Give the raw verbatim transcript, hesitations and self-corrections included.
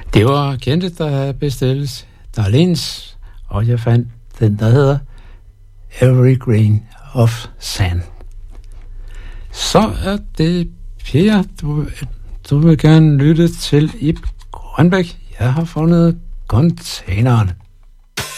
Det var kendte, der bestilles Darlens, og jeg fandt den, der hedder Every Grain of Sand. Så er det Per, du, du vil gerne lytte til Ib Grønbæk. Jeg har fundet containeren.